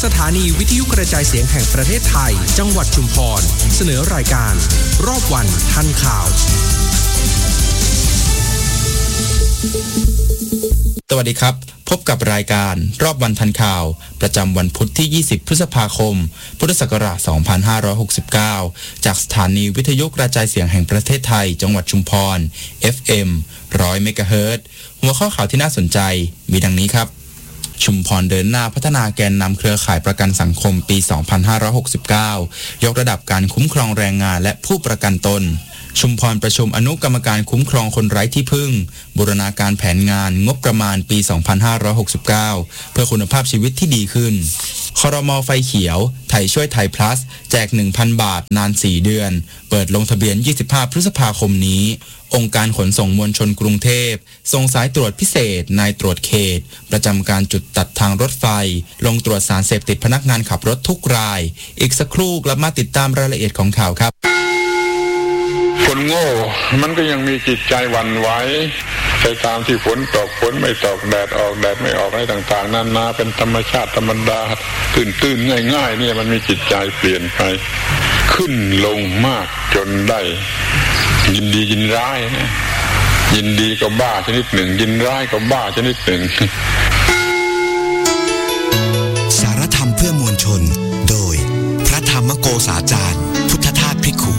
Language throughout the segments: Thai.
สถานีวิทยุกระจายเสียงแห่งประเทศไทยจังหวัดชุมพรเสนอรายการรอบวันทันข่าวสวัสดีครับพบกับรายการรอบวันทันข่าวประจำวันพุธที่20พฤษภาคมพุทธศักราช2569จากสถานีวิทยุกระจายเสียงแห่งประเทศไทยจังหวัดชุมพร FM 100 เมกะเฮิรตซ์หัวข้อข่าวที่น่าสนใจมีดังนี้ครับชุมพรเดินหน้าพัฒนาแกนนำเครือข่ายประกันสังคมปี 2569 ยกระดับการคุ้มครองแรงงานและผู้ประกันตนชุมพรประชุมอนุกรรมการคุ้มครองคนไร้ที่พึ่งบูรณาการแผนงานงบประมาณปี 2569 เพื่อคุณภาพชีวิตที่ดีขึ้นครม.ไฟเขียวไทยช่วยไทยพลัสแจก 1,000 บาทนาน 4 เดือนเปิดลงทะเบียน 25 พฤษภาคมนี้องค์การขนส่งมวลชนกรุงเทพส่งสายตรวจพิเศษนายตรวจเขตประจำการจุดตัดทางรถไฟลงตรวจสารเสพติดพนักงานขับรถทุกรายอีกสักครู่กลับมาติดตามรายละเอียดของข่าวครับคนโง่มันก็ยังมีจิตใจหวั่นไหวไปตามที่ฝนตกฝนไม่ตกแดดออกแดดไม่ออกอะไรต่างๆนานาเป็นธรรมชาติธรรมดาตื่นง่ายๆเนี่ยมันมีจิตใจเปลี่ยนไปขึ้นลงมากจนได้ยินดียินร้ายนะยินดีก็บ้าชนิดหนึ่งยินร้ายก็บ้าชนิดหนึ่งสารธรรมเพื่อมวลชนโดยพระธรรมโกษาจารย์พุทธทาสภิกขุ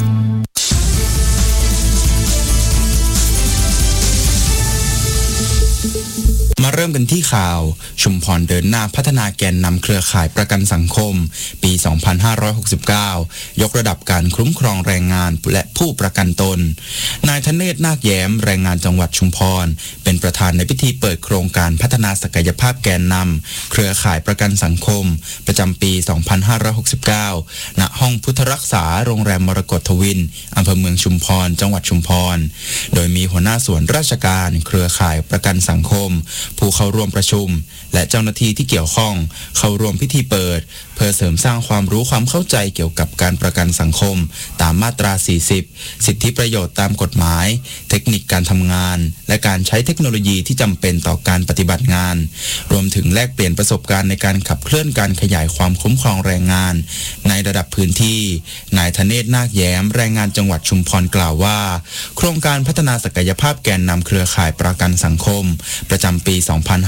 มาเริ่มกันที่ข่าวชุมพรเดินหน้าพัฒนาแกนนำเครือข่ายประกันสังคมปี 2569 ยกระดับการคุ้มครองแรงงานและผู้ประกันตนนายธเนศนาคแย้มแรงงานจังหวัดชุมพรเป็นประธานในพิธีเปิดโครงการพัฒนาศักยภาพแกนนำเครือข่ายประกันสังคมประจำปี 2569 ณ ห้องพุทธรักษาโรงแรมมรกตทวินอำเภอเมืองชุมพรจังหวัดชุมพรโดยมีหัวหน้าส่วนราชการเครือข่ายประกันสังคมผู้เข้าร่วมประชุมและเจ้าหน้าที่ที่เกี่ยวข้องเข้าร่วมพิธีเปิดเพื่อเสริมสร้างความรู้ความเข้าใจเกี่ยวกับการประกันสังคมตามมาตรา 40 สิทธิประโยชน์ตามกฎหมายเทคนิคการทำงานและการใช้เทคโนโลยีที่จำเป็นต่อการปฏิบัติงานรวมถึงแลกเปลี่ยนประสบการณ์ในการขับเคลื่อนการขยายความคุ้มครองแรงงานในระดับพื้นที่นายธเนศนาคแย้มแรงงานจังหวัดชุมพรกล่าวว่าโครงการพัฒนาศักยภาพแกนนำเครือข่ายประกันสังคมประจำปี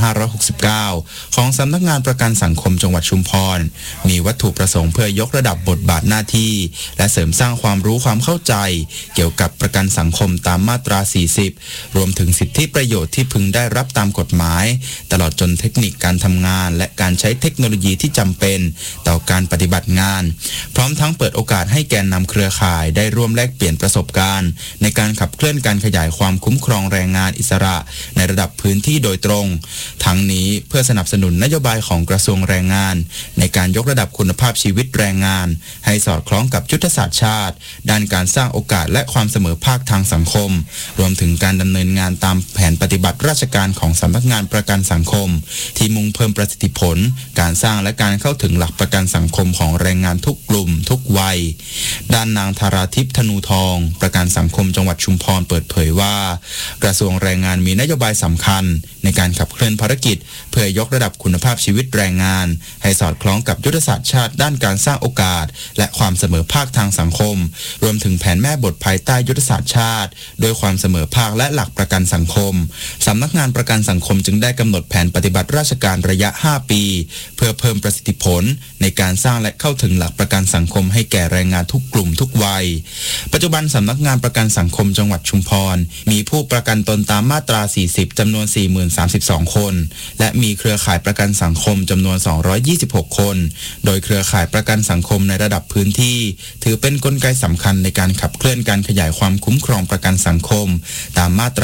2569 ของสำนักงานประกันสังคมจังหวัดชุมพรมีวัตถุประสงค์เพื่อยกระดับบทบาทหน้าที่และเสริมสร้างความรู้ความเข้าใจเกี่ยวกับประกันสังคมตามมาตรา 40 รวมถึงสิทธิประโยชน์ที่พึงได้รับตามกฎหมายตลอดจนเทคนิคการทำงานและการใช้เทคโนโลยีที่จำเป็นต่อการปฏิบัติงานพร้อมทั้งเปิดโอกาสให้แกนนำเครือข่ายได้ร่วมแลกเปลี่ยนประสบการณ์ในการขับเคลื่อนการขยายความคุ้มครองแรงงานอิสระในระดับพื้นที่โดยตรงทั้งนี้เพื่อสนับสนุนนโยบายของกระทรวงแรงงานในการยกระดับคุณภาพชีวิตแรงงานให้สอดคล้องกับยุทธศาสตร์ชาติด้านการสร้างโอกาสและความเสมอภาคทางสังคมรวมถึงการดำเนินงานตามแผนปฏิบัติราชการของสำนักงานประกันสังคมที่มุ่งเพิ่มประสิทธิผลการสร้างและการเข้าถึงหลักประกันสังคมของแรงงานทุกกลุ่มทุกวัยด้านนางธาราทิพย์ธนูทองประกันสังคมจังหวัดชุมพรเปิดเผยว่ากระทรวงแรงงานมีนโยบายสำคัญในการขับเคลื่อนภารกิจเพื่อยกระดับคุณภาพชีวิตแรงงานให้สอดคล้องกับยุทธศาสตร์ชาติด้านการสร้างโอกาสและความเสมอภาคทางสังคมรวมถึงแผนแม่บทภายใต้ยุทธศาสตร์ชาติโดยความเสมอภาคและหลักประกันสังคมสำนักงานประกันสังคมจึงได้กำหนดแผนปฏิบัติราชการระยะ 5 ปีเพื่อเพิ่มประสิทธิผลในการสร้างและเข้าถึงหลักประกันสังคมให้แก่แรงงานทุกกลุ่มทุกวัยปัจจุบันสำนักงานประกันสังคมจังหวัดชุมพรมีผู้ประกันตนตามมาตรา 40 จำนวน 40,032 คนและมีเครือข่ายประกันสังคมจำนวน 226 คนโดยเครือข่ายประกันสังคมในระดับพื้นที่ถือเป็นกลไกสำคัญในการขับเคลื่อนการขยายความคุ้มครองประกันสังคมตามมาตรา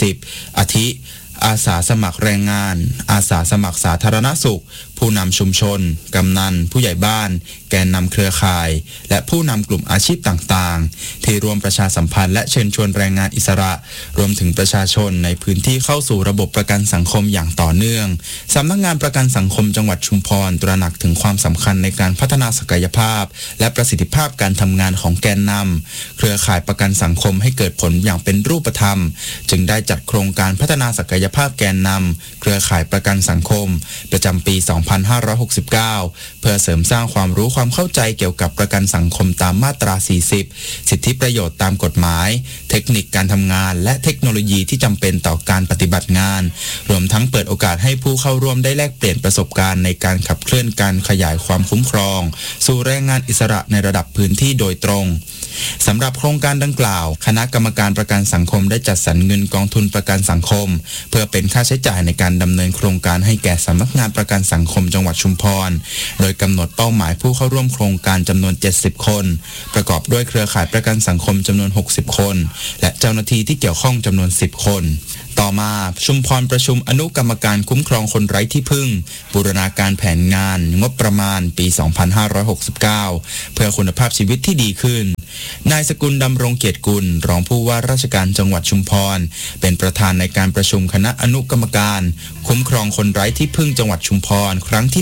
40 อาทิ อาสาสมัครแรงงานอาสาสมัครสาธารณสุขผู้นำชุมชนกำนันผู้ใหญ่บ้านแกนนำเครือข่ายและผู้นำกลุ่มอาชีพต่างๆที่ร่วมประชาสัมพันธ์และเชิญชวนแรงงานอิสระรวมถึงประชาชนในพื้นที่เข้าสู่ระบบประกันสังคมอย่างต่อเนื่องสำนักงานประกันสังคมจังหวัดชุมพรตระหนักถึงความสำคัญในการพัฒนาศักยภาพและประสิทธิภาพการทำงานของแกนนำเครือข่ายประกันสังคมให้เกิดผลอย่างเป็นรูปธรรมจึงได้จัดโครงการพัฒนาศักยภาพแกนนำเครือข่ายประกันสังคมประจำปี 2569 เพื่อเสริมสร้างความรู้ความเข้าใจเกี่ยวกับประกันสังคมตามมาตรา 40 สิทธิประโยชน์ตามกฎหมายเทคนิคการทำงานและเทคโนโลยีที่จำเป็นต่อการปฏิบัติงานรวมทั้งเปิดโอกาสให้ผู้เข้าร่วมได้แลกเปลี่ยนประสบการณ์ในการขับเคลื่อนการขยายความคุ้มครองสู่แรงงานอิสระในระดับพื้นที่โดยตรงสำหรับโครงการดังกล่าวคณะกรรมการประกันสังคมได้จัดสรรเงินกองทุนประกันสังคมเพื่อเป็นค่าใช้จ่ายในการดำเนินโครงการให้แก่สำนักงานประกันสังคมจังหวัดชุมพรโดยกำหนดเป้าหมายผู้เข้าร่วมโครงการจำนวน70คนประกอบด้วยเครือข่ายประกันสังคมจำนวน60คนและเจ้าหน้าที่ที่เกี่ยวข้องจำนวน10คนต่อมาชุมพรประชุมอนุกรรมการคุ้มครองคนไร้ที่พึ่งบูรณาการแผนงานงบประมาณปี 2569 เพื่อคุณภาพชีวิตที่ดีขึ้นนายสกุลดำรงเกียรติกุลรองผู้ว่าราชการจังหวัดชุมพรเป็นประธานในการประชุมคณะอนุกรรมการคุ้มครองคนไร้ที่พึ่งจังหวัดชุมพรครั้งที่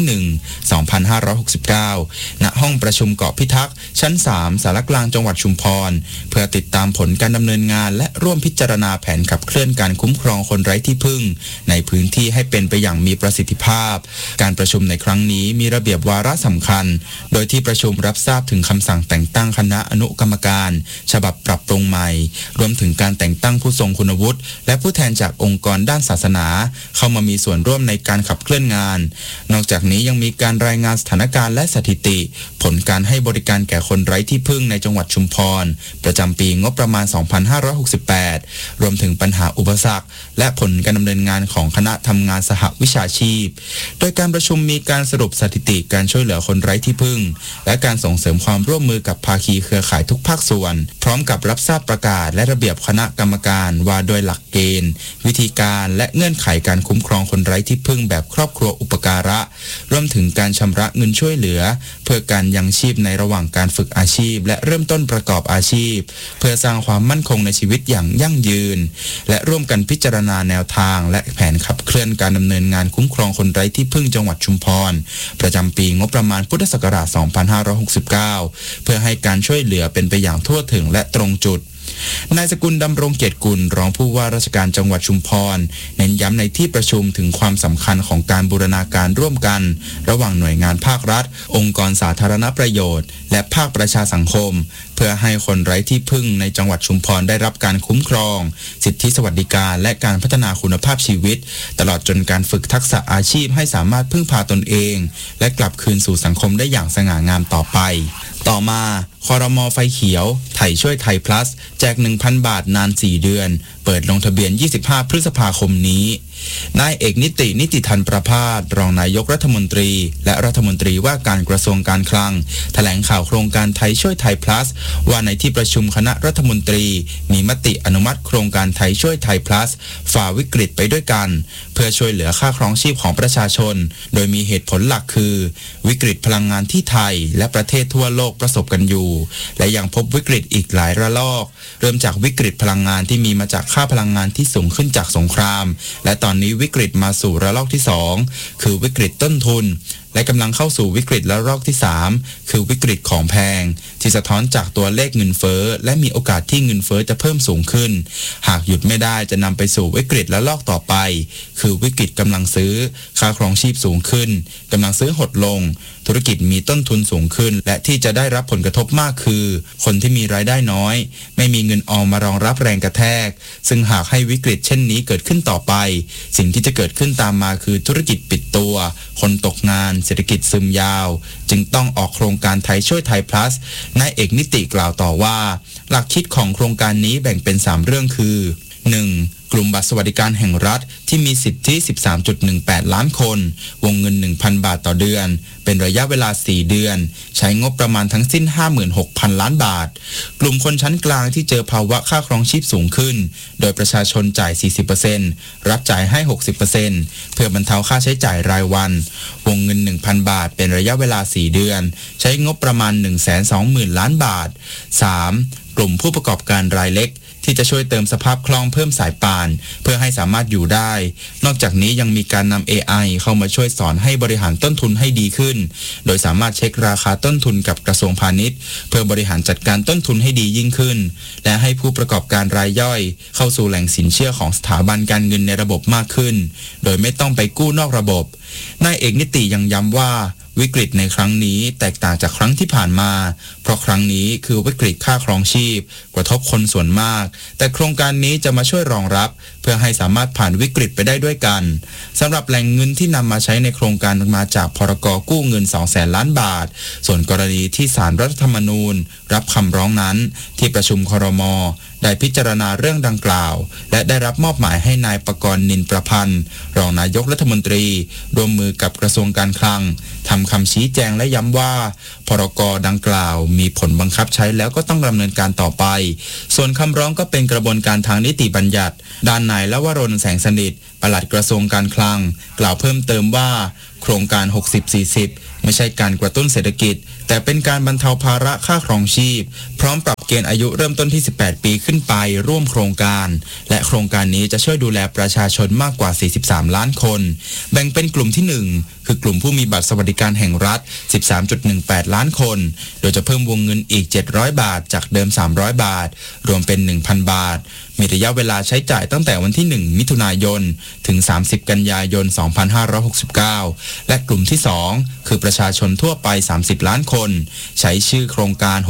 1 2569 ณ ห้องประชุมเกาะพิทักษ์ชั้น 3 สารกลางจังหวัดชุมพรเพื่อติดตามผลการดำเนินงานและร่วมพิจารณาแผนขับเคลื่อนการคุ้มครองคนไร้ที่พึ่งในพื้นที่ให้เป็นไปอย่างมีประสิทธิภาพการประชุมในครั้งนี้มีระเบียบวาระสำคัญโดยที่ประชุมรับทราบถึงคำสั่งแต่งตั้งคณะอนุกรรมการฉบับปรับปรุงใหม่รวมถึงการแต่งตั้งผู้ทรงคุณวุฒิและผู้แทนจากองค์กรด้านศาสนาเข้ามามีส่วนร่วมในการขับเคลื่อนงานนอกจากนี้ยังมีการรายงานสถานการณ์และสถิติผลการให้บริการแก่คนไร้ที่พึ่งในจังหวัดชุมพรประจำปีงบประมาณ 2568 รวมถึงปัญหาอุปสรรคและผลการดำเนินงานของคณะทำงานสหวิชาชีพโดยการประชุมมีการสรุปสถิติการช่วยเหลือคนไร้ที่พึ่งและการส่งเสริมความร่วมมือกับภาคีเครือข่ายทุกภาคส่วนพร้อมกับรับทราบประกาศและระเบียบคณะกรรมการว่าโดยหลักเกณฑ์วิธีการและเงื่อนไขการคุ้มครองคนไร้ที่พึ่งแบบครอบครัวอุปการะรวมถึงการชำระเงินช่วยเหลือเพื่อการยังชีพในระหว่างการฝึกอาชีพและเริ่มต้นประกอบอาชีพเพื่อสร้างความมั่นคงในชีวิตอย่างยั่งยืนและร่วมกันพิจารณาแนวทางและแผนขับเคลื่อนการดำเนินงานคุ้มครองคนไร้ที่พึ่งจังหวัดชุมพรประจำปีงบประมาณพุทธศักราช 2569 เพื่อให้การช่วยเหลือเป็นไปอย่างทั่วถึงและตรงจุดนายสกุลดำรงเกียรติกุลรองผู้ว่าราชการจังหวัดชุมพรเน้นย้ำในที่ประชุมถึงความสำคัญของการบูรณาการร่วมกันระหว่างหน่วยงานภาครัฐองค์กรสาธารณประโยชน์และภาคประชาสังคมเพื่อให้คนไร้ที่พึ่งในจังหวัดชุมพรได้รับการคุ้มครองสิทธิสวัสดิการและการพัฒนาคุณภาพชีวิตตลอดจนการฝึกทักษะอาชีพให้สามารถพึ่งพาตนเองและกลับคืนสู่สังคมได้อย่างสง่างามต่อไปต่อมาครม.ไฟเขียวไทยช่วยไทย plus แจก 1,000 บาทนาน 4 เดือนเปิดลงทะเบียน 25 พฤษภาคมนี้นายเอกนิติธันประภาสรองนายกรัฐมนตรีและรัฐมนตรีว่าการกระทรวงการคลังแถลงข่าวโครงการไทยช่วยไทย plus ว่าในที่ประชุมคณะรัฐมนตรีมีมติอนุมัติโครงการไทยช่วยไทย plus ฝ่าวิกฤตไปด้วยกันเพื่อช่วยเหลือค่าครองชีพของประชาชนโดยมีเหตุผลหลักคือวิกฤตพลังงานที่ไทยและประเทศทั่วโลกประสบกันอยู่และยังพบวิกฤตอีกหลายระลอกเริ่มจากวิกฤตพลังงานที่มีมาจากค่าพลังงานที่สูงขึ้นจากสงครามและตอนนี้วิกฤตมาสู่ระลอกที่ 2คือวิกฤตต้นทุนและกำลังเข้าสู่วิกฤตระลอกที่ 3คือวิกฤตของแพงที่สะท้อนจากตัวเลขเงินเฟ้อและมีโอกาสที่เงินเฟ้อจะเพิ่มสูงขึ้นหากหยุดไม่ได้จะนำไปสู่วิกฤตระลอกต่อไปคือวิกฤตกำลังซื้อค่าครองชีพสูงขึ้นกำลังซื้อหดลงธุรกิจมีต้นทุนสูงขึ้นและที่จะได้รับผลกระทบมากคือคนที่มีรายได้น้อยไม่มีเงินออมมารองรับแรงกระแทกซึ่งหากให้วิกฤตเช่นนี้เกิดขึ้นต่อไปสิ่งที่จะเกิดขึ้นตามมาคือธุรกิจปิดตัวคนตกงานเศรษฐกิจซึมยาวจึงต้องออกโครงการไทยช่วยไทย plus นายเอกนิติกล่าวต่อว่าหลักคิดของโครงการนี้แบ่งเป็น3เรื่องคือ 1. กลุ่มบัตรสวัสดิการแห่งรัฐที่มีสิทธิ 13.18 ล้านคนวงเงิน 1,000 บาทต่อเดือนเป็นระยะเวลา4เดือนใช้งบประมาณทั้งสิ้น 56,000 ล้านบาทกลุ่มคนชั้นกลางที่เจอภาวะค่าครองชีพสูงขึ้นโดยประชาชนจ่าย 40% รัฐจ่ายให้ 60% เพื่อบรรเทาค่าใช้จ่ายรายวันวงเงิน 1,000 บาทเป็นระยะเวลา4เดือนใช้งบประมาณ 120,000 ล้านบาท 3. กลุ่มผู้ประกอบการรายเล็กที่จะช่วยเติมสภาพคลองเพิ่มสายป่านเพื่อให้สามารถอยู่ได้นอกจากนี้ยังมีการนำ AI เข้ามาช่วยสอนให้บริหารต้นทุนให้ดีขึ้นโดยสามารถเช็คราคาต้นทุนกับกระทรวงพาณิชย์เพื่อบริหารจัดการต้นทุนให้ดียิ่งขึ้นและให้ผู้ประกอบการรายย่อยเข้าสู่แหล่งสินเชื่อของสถาบันการเงินในระบบมากขึ้นโดยไม่ต้องไปกู้นอกระบบนายเอกนิติยังย้ำว่าวิกฤตในครั้งนี้แตกต่างจากครั้งที่ผ่านมาเพราะครั้งนี้คือวิกฤตค่าครองชีพกระทบคนส่วนมากแต่โครงการนี้จะมาช่วยรองรับเพื่อให้สามารถผ่านวิกฤตไปได้ด้วยกันสำหรับแหล่งเงินที่นำมาใช้ในโครงการมาจากพรก.กู้เงิน 200,000 ล้านบาทส่วนกรณีที่ศาลรัฐธรรมนูญรับคำร้องนั้นที่ประชุมครม.ได้พิจารณาเรื่องดังกล่าวและได้รับมอบหมายให้นายปกรณ์นินประพันธ์รองนายกรัฐมนตรีร่วมมือกับกระทรวงการคลังทำคำชี้แจงและย้ำว่าพรก.ดังกล่าวมีผลบังคับใช้แล้วก็ต้องดำเนินการต่อไปส่วนคำร้องก็เป็นกระบวนการทางนิติบัญญัติด้านนายลวรนแสงสนิทปลัดกระทรวงการคลังกล่าวเพิ่มเติมว่าโครงการ 60-40 ไม่ใช่การกระตุ้นเศรษฐกิจแต่เป็นการบรรเทาภาระค่าครองชีพพร้อมปรับเกณฑ์อายุเริ่มต้นที่18ปีขึ้นไปร่วมโครงการและโครงการนี้จะช่วยดูแลประชาชนมากกว่า43ล้านคนแบ่งเป็นกลุ่มที่1คือกลุ่มผู้มีบัตรสวัสดิการแห่งรัฐ 13.18 ล้านคนโดยจะเพิ่มวงเงินอีก700บาทจากเดิม300บาทรวมเป็น 1,000 บาทมีระยะเวลาใช้จ่ายตั้งแต่วันที่1มิถุนายนถึง30กันยายน2569และกลุ่มที่2คือประชาชนทั่วไป30ล้านคนใช้ชื่อโครงการ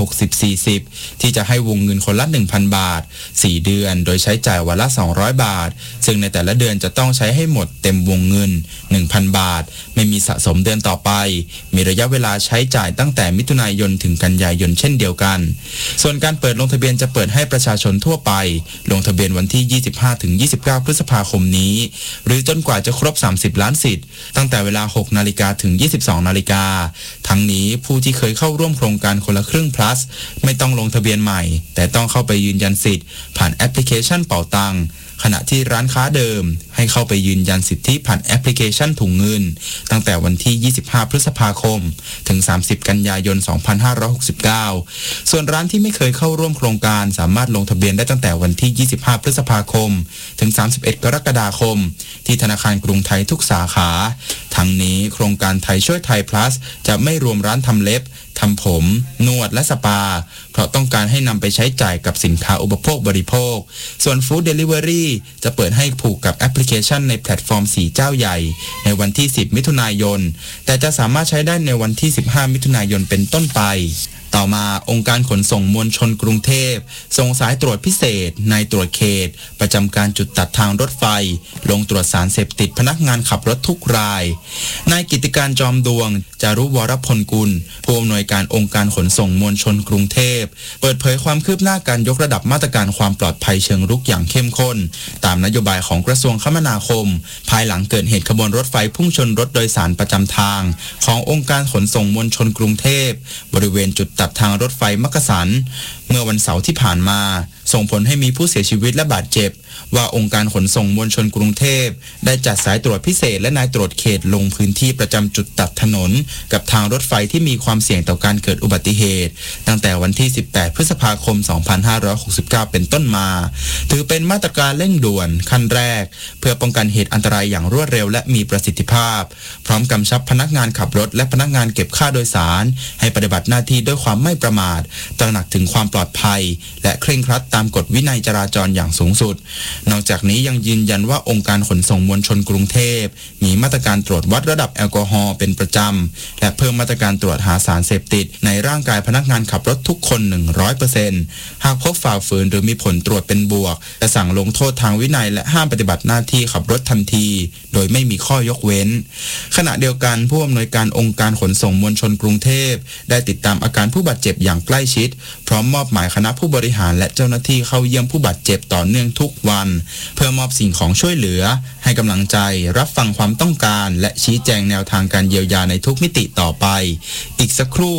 60-40 ที่จะให้วงเงินคนละ 1,000 บาท4เดือนโดยใช้จ่ายวันละ200บาทซึ่งในแต่ละเดือนจะต้องใช้ให้หมดเต็มวงเงิน 1,000 บาทไม่มีสะสมเดือนต่อไปมีระยะเวลาใช้จ่ายตั้งแต่มิถุนายนถึงกันยายนเช่นเดียวกันส่วนการเปิดลงทะเบียนจะเปิดให้ประชาชนทั่วไปลงทะเบียนวันที่ 25-29 พฤษภาคมนี้หรือจนกว่าจะครบ30ล้านสิทธิ์ตั้งแต่เวลา 6 นาฬิกาถึง 22 นาฬิกาทั้งนี้ผู้ที่เคยเข้าร่วมโครงการคนละครึ่ง plus ไม่ต้องลงทะเบียนใหม่แต่ต้องเข้าไปยืนยันสิทธิ์ผ่านแอปพลิเคชันเป๋าตังค์ขณะที่ร้านค้าเดิมให้เข้าไปยืนยันสิทธิผ่านแอปพลิเคชันถุงเงินตั้งแต่วันที่ 25 พฤษภาคมถึง 30 กันยายน 2569 ส่วนร้านที่ไม่เคยเข้าร่วมโครงการสามารถลงทะเบียนได้ตั้งแต่วันที่ 25 พฤษภาคมถึง 31 กรกฎาคมที่ธนาคารกรุงไทยทุกสาขาทั้งนี้โครงการไทยช่วยไทย plus จะไม่รวมร้านทำเล็บทำผมนวดและสปาเพราะต้องการให้นำไปใช้จ่ายกับสินค้าอุปโภคบริโภคส่วน Food Delivery จะเปิดให้ผูกกับแอปพลิเคชันในแพลตฟอร์ม4เจ้าใหญ่ในวันที่10มิถุนายนแต่จะสามารถใช้ได้ในวันที่15มิถุนายนเป็นต้นไปต่อมาองค์การขนส่งมวลชนกรุงเทพส่งสายตรวจพิเศษนายตรวจเขตประจำการจุดตัดทางรถไฟลงตรวจสารเสพติดพนักงานขับรถทุกรายนายกิตติการจอมดวงจารุวรพลกุลผู้อำนวยการองค์การขนส่งมวลชนกรุงเทพเปิดเผยความคืบหน้าการยกระดับมาตรการความปลอดภัยเชิงรุกอย่างเข้มข้นตามนโยบายของกระทรวงคมนาคมภายหลังเกิดเหตุขบวนรถไฟพุ่งชนรถโดยสารประจำทางขององค์การขนส่งมวลชนกรุงเทพบริเวณจุดตัดทางรถไฟมักกะสันเมื่อวันเสาร์ที่ผ่านมาส่งผลให้มีผู้เสียชีวิตและบาดเจ็บว่าองค์การขนส่งมวลชนกรุงเทพได้จัดสายตรวจพิเศษและนายตรวจเขตลงพื้นที่ประจำจุดตัดถนนกับทางรถไฟที่มีความเสี่ยงต่อการเกิดอุบัติเหตุตั้งแต่วันที่18พฤษภาคม2569เป็นต้นมาถือเป็นมาตรการเร่งด่วนขั้นแรกเพื่อป้องกันเหตุอันตรายอย่างรวดเร็วและมีประสิทธิภาพพร้อมกำชับพนักงานขับรถและพนักงานเก็บค่าโดยสารให้ปฏิบัติหน้าที่ด้วยความไม่ประมาทตระหนักถึงความปลอดภัยและเคร่งครัดตามกฎวินัยจราจรอย่างสูงสุดนอกจากนี้ยังยืนยันว่าองค์การขนส่งมวลชนกรุงเทพมีมาตรการตรวจวัดระดับแอลกอฮอล์เป็นประจำและเพิ่มมาตรการตรวจหาสารเสพติดในร่างกายพนักงานขับรถทุกคน 100% หากพบฝ่าฝืนหรือมีผลตรวจเป็นบวกจะสั่งลงโทษทางวินัยและห้ามปฏิบัติหน้าที่ขับรถทันทีโดยไม่มีข้อยกเว้นขณะเดียวกันผู้อำนวยการองค์การขนส่งมวลชนกรุงเทพได้ติดตามอาการผู้บาดเจ็บอย่างใกล้ชิดพร้อมมอบหมายคณะผู้บริหารและเจ้าหน้าที่เข้าเยี่ยมผู้บาดเจ็บต่อเนื่องทุกวันเพื่อมอบสิ่งของช่วยเหลือให้กำลังใจรับฟังความต้องการและชี้แจงแนวทางการเยียวยาในทุกมิติต่อไปอีกสักครู่